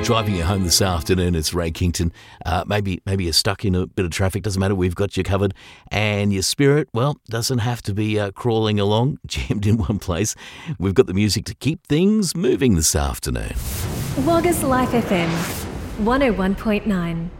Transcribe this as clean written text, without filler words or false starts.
driving you home this afternoon, it's Ray Kington. Maybe you're stuck in a bit of traffic, doesn't matter, we've got you covered. And your spirit, well, doesn't have to be crawling along, jammed in one place. We've got the music to keep things moving this afternoon. Wagga's Life FM 101.9.